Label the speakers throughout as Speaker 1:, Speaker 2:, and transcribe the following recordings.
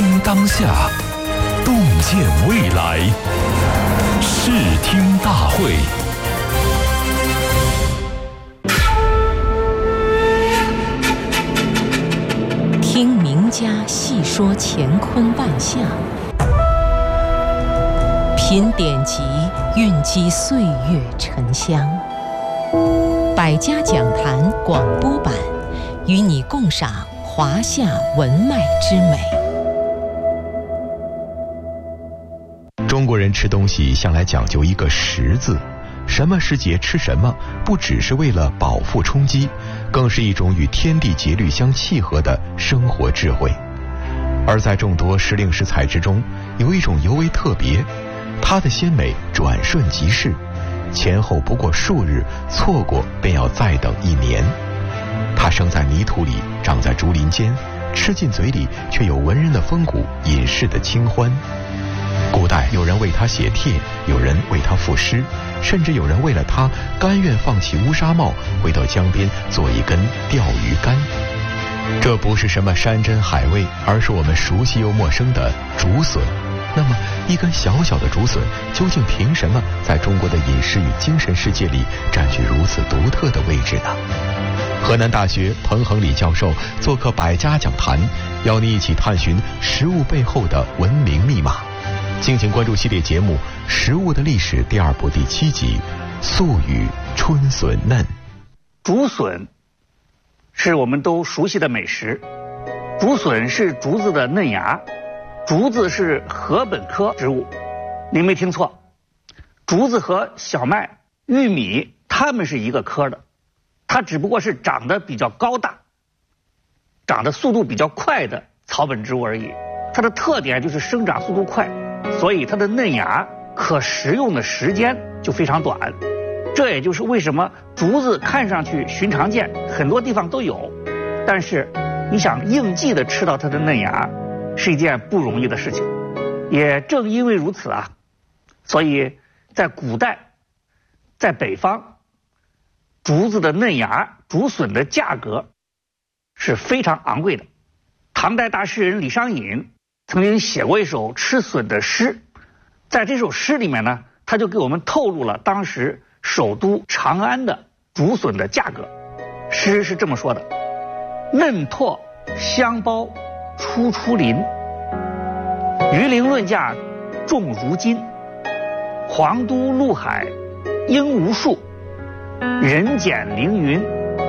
Speaker 1: 听当下，洞见未来。视听大会。
Speaker 2: 听名家细说乾坤万象，品典籍蕴积岁月沉香。百家讲坛广播版，与你共赏华夏文脉之美。
Speaker 3: 中国人吃东西向来讲究一个食字，什么时节吃什么，不只是为了饱腹充饥，更是一种与天地节律相契合的生活智慧。而在众多时令食材之中，有一种尤为特别，它的鲜美转瞬即逝，前后不过数日，错过便要再等1年。它生在泥土里，长在竹林间，吃进嘴里却有文人的风骨，隐士的清欢。古代有人为它写帖，有人为它赋诗，甚至有人为了它甘愿放弃乌纱帽，回到江边做一根钓鱼竿。这不是什么山珍海味，而是我们熟悉又陌生的竹笋。那么一根小小的竹笋究竟凭什么在中国的饮食与精神世界里占据如此独特的位置呢？河南大学彭恒礼教授做客百家讲坛，邀你一起探寻食物背后的文明密码。敬请关注系列节目《食物的历史》第2部第7集《素语春笋嫩》。
Speaker 4: 竹笋是我们都熟悉的美食，竹笋是竹子的嫩芽，竹子是禾本科植物。您没听错，竹子和小麦、玉米它们是一个科的，它只不过是长得比较高大，长得速度比较快的草本植物而已。它的特点就是生长速度快，所以它的嫩芽可食用的时间就非常短。这也就是为什么竹子看上去寻常见，很多地方都有，但是你想应季的吃到它的嫩芽是一件不容易的事情。也正因为如此啊，所以在古代，在北方，竹子的嫩芽、竹笋的价格是非常昂贵的。唐代大诗人李商隐曾经写过一首吃笋的诗，在这首诗里面呢，他就给我们透露了当时首都长安的竹笋的价格。诗是这么说的：嫩拓香包初出林，鱼鳞论价重如金，黄都陆海应无数，人捡凌云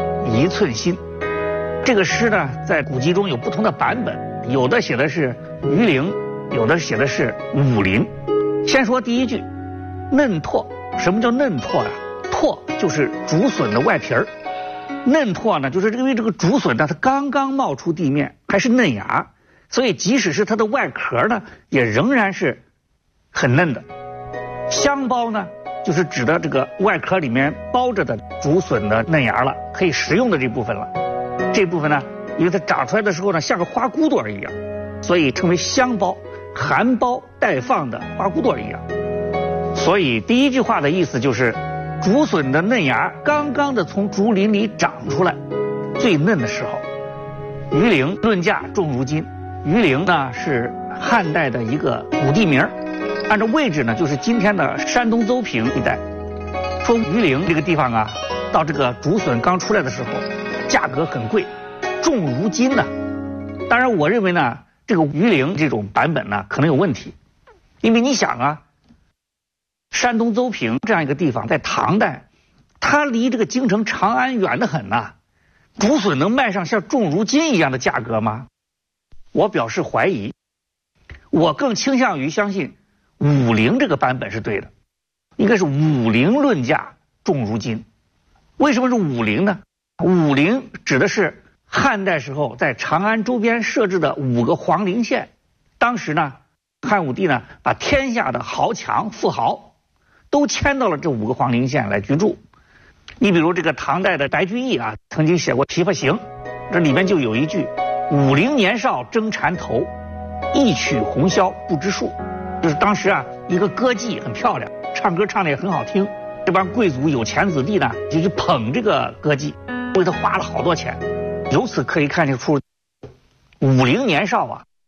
Speaker 4: 1寸心。这个诗呢，在古籍中有不同的版本，有的写的是鱼鳞，有的写的是武鳞。先说第一句，嫩拓。什么叫嫩拓啊？拓就是竹笋的外皮儿，嫩拓呢，就是因为这个竹笋呢，它刚刚冒出地面，还是嫩芽，所以即使是它的外壳呢，也仍然是很嫩的。香包呢，就是指的这个外壳里面包着的竹笋的嫩芽了，可以食用的这部分了。这部分呢，因为它长出来的时候呢，像个花骨朵一样，所以称为香包，含苞待放的花骨朵一样。所以第一句话的意思就是，竹笋的嫩芽刚刚的从竹林里长出来，最嫩的时候。鱼鳞论价重如金，鱼鳞呢是汉代的一个古地名，按照位置呢就是今天的山东邹平一带。说鱼鳞这个地方啊，到这个竹笋刚出来的时候，价格很贵，重如金呢。当然我认为呢，这个鱼鳞这种版本呢可能有问题，因为你想啊，山东邹平这样一个地方，在唐代，它离这个京城长安远得很呐，竹笋能卖上像重如金一样的价格吗？我表示怀疑。我更倾向于相信武陵这个版本是对的，应该是武陵论价重如金。为什么是武陵呢？武陵指的是汉代时候在长安周边设置的5个皇陵县。当时呢，汉武帝呢把天下的豪强富豪都迁到了这5个皇陵县来居住。你比如这个唐代的白居易啊，曾经写过《琵琶行》，这里面就有一句：武陵年少争缠头，一曲红绡不知数。就是当时啊，一个歌妓很漂亮，唱歌唱得也很好听，这帮贵族有钱子弟呢就去捧这个歌妓，为他花了好多钱。由此可以看得出，武陵年少啊，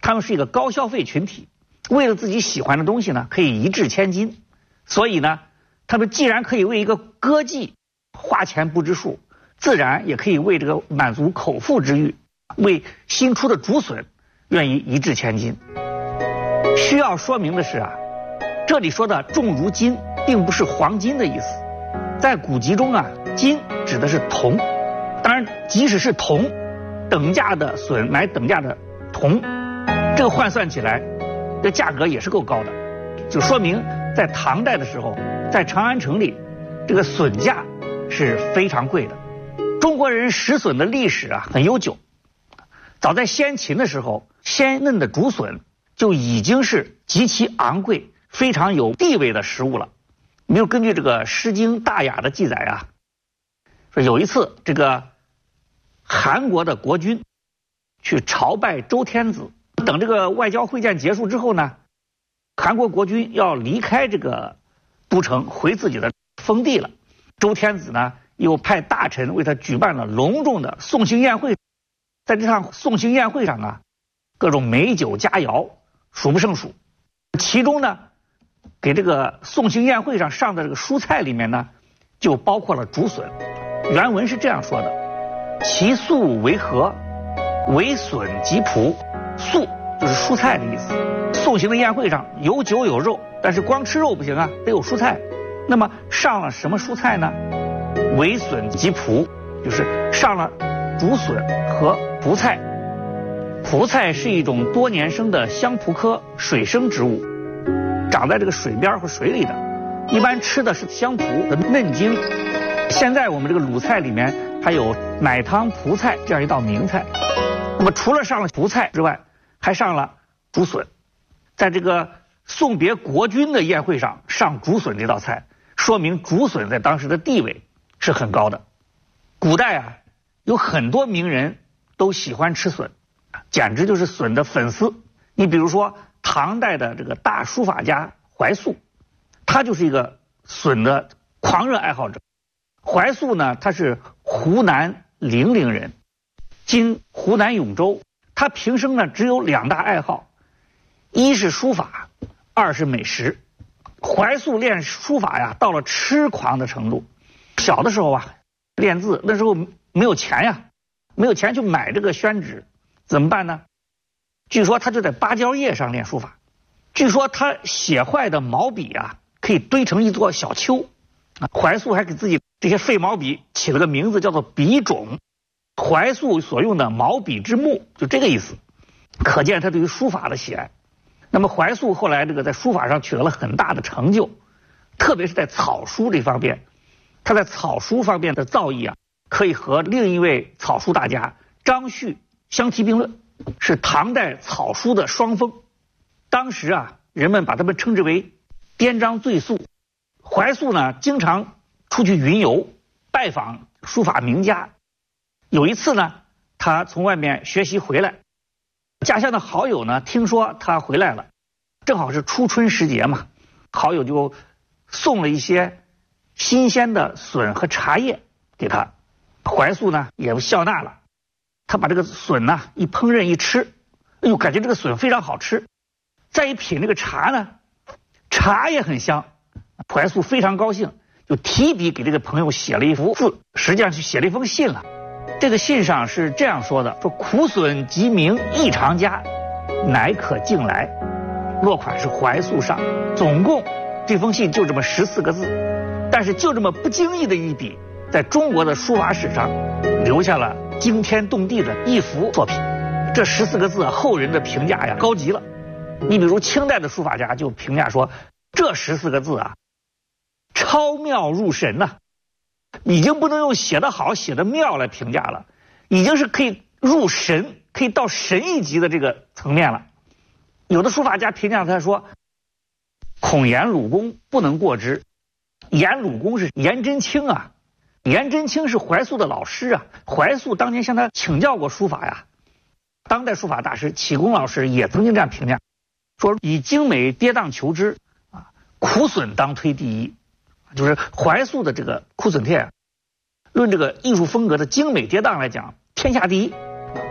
Speaker 4: 他们是一个高消费群体，为了自己喜欢的东西呢，可以一掷千金。所以呢，他们既然可以为一个歌妓花钱不知数，自然也可以为这个满足口腹之欲，为新出的竹笋愿意一掷千金。需要说明的是啊，这里说的重如金，并不是黄金的意思。在古籍中啊，金指的是铜，当然即使是铜，等价的笋买等价的铜，这个换算起来，这价格也是够高的，就说明在唐代的时候，在长安城里，这个笋价是非常贵的。中国人食笋的历史啊很悠久，早在先秦的时候，鲜嫩的竹笋就已经是极其昂贵、非常有地位的食物了。没有根据这个《诗经·大雅》的记载啊，说有一次这个韩国的国君去朝拜周天子，等这个外交会见结束之后呢，韩国国君要离开这个都城回自己的封地了。周天子呢又派大臣为他举办了隆重的送行宴会，在这场送行宴会上啊，各种美酒佳肴数不胜数，其中呢给这个送行宴会上上的这个蔬菜里面呢，就包括了竹笋。原文是这样说的：其素为何？为笋及蒲。素就是蔬菜的意思。送行的宴会上有酒有肉，但是光吃肉不行啊，得有蔬菜。那么上了什么蔬菜呢？为笋及蒲，就是上了竹笋和蒲菜。蒲菜是一种多年生的香蒲科水生植物，长在这个水边和水里的，一般吃的是香蒲的嫩茎。现在我们这个鲁菜里面还有奶汤蒲菜这样一道名菜。那么除了上了蒲菜之外，还上了竹笋。在这个送别国君的宴会上上竹笋这道菜，说明竹笋在当时的地位是很高的。古代啊，有很多名人都喜欢吃笋，简直就是笋的粉丝。你比如说唐代的这个大书法家怀素，他就是一个笋的狂热爱好者。怀素呢，他是湖南零陵人，今湖南永州。他平生呢只有2大爱好，一是书法，二是美食。怀素练书法呀，到了痴狂的程度。小的时候啊，练字那时候没有钱呀，没有钱去买这个宣纸，怎么办呢？据说他就在芭蕉叶上练书法。据说他写坏的毛笔啊，可以堆成一座小丘。怀素还给自己这些废毛笔起了个名字，叫做笔种。怀素所用的毛笔之木，就这个意思，可见他对于书法的喜爱。那么怀素后来这个在书法上取得了很大的成就，特别是在草书这方面，他在草书方面的造诣啊，可以和另一位草书大家张旭相提并论，是唐代草书的双峰。当时啊，人们把他们称之为颠章醉素。怀素呢，经常出去云游，拜访书法名家。有一次呢，他从外面学习回来，家乡的好友呢听说他回来了，正好是初春时节嘛，好友就送了一些新鲜的笋和茶叶给他。怀素呢也笑纳了，他把这个笋呢一烹饪一吃，哎呦，感觉这个笋非常好吃。再一品这个茶呢，茶也很香。怀素非常高兴，就提笔给这个朋友写了一幅字，实际上是写了一封信了。这个信上是这样说的，说苦笋即名异常佳，乃可敬来。落款是怀素上。总共这封信就这么14个字，但是就这么不经意的一笔，在中国的书法史上留下了惊天动地的一幅作品。这14个字后人的评价呀高极了。你比如清代的书法家就评价说，这14个字啊超妙入神呐，已经不能用写得好写得妙来评价了，已经是可以入神，可以到神一级的这个层面了。有的书法家评价他说，孔颜鲁公不能过之。颜鲁公是颜真卿啊，颜真卿是怀素的老师啊，怀素当年向他请教过书法呀。当代书法大师启功老师也曾经这样评价，说以精美跌宕求之啊，苦笋当推第一。就是怀素的这个苦笋帖，论这个艺术风格的精美跌宕来讲，天下第一。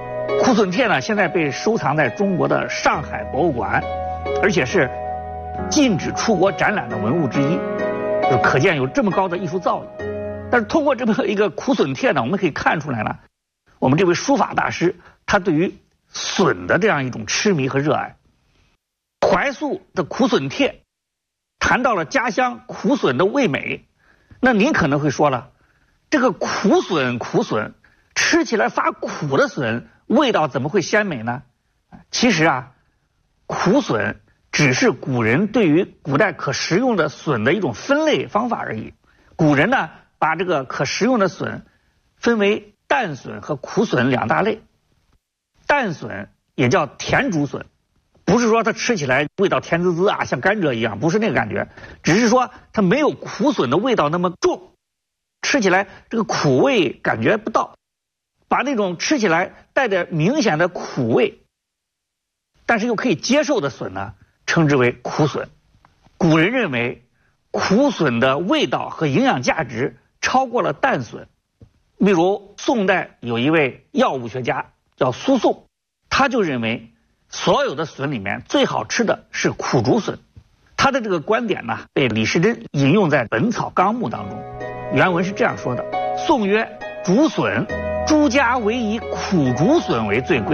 Speaker 4: 苦笋帖呢，现在被收藏在中国的上海博物馆，而且是禁止出国展览的文物之一，就可见有这么高的艺术造诣。但是通过这么一个苦笋帖呢，我们可以看出来呢，我们这位书法大师他对于笋的这样一种痴迷和热爱。怀素的苦笋帖谈到了家乡苦笋的味美，那您可能会说了，这个苦笋吃起来发苦的笋，味道怎么会鲜美呢？其实啊，苦笋只是古人对于古代可食用的笋的一种分类方法而已。古人呢，把这个可食用的笋分为淡笋和苦笋两大类。淡笋也叫甜竹笋，不是说它吃起来味道甜滋滋啊，像甘蔗一样，不是那个感觉，只是说它没有苦笋的味道那么重，吃起来这个苦味感觉不到，把那种吃起来带着明显的苦味但是又可以接受的笋呢，称之为苦笋。古人认为苦笋的味道和营养价值超过了淡笋。例如宋代有一位药物学家叫苏颂，他就认为所有的笋里面最好吃的是苦竹笋。他的这个观点呢，被李时珍引用在《本草纲目》当中。原文是这样说的：宋曰：竹笋，诸家唯以苦竹笋为最贵。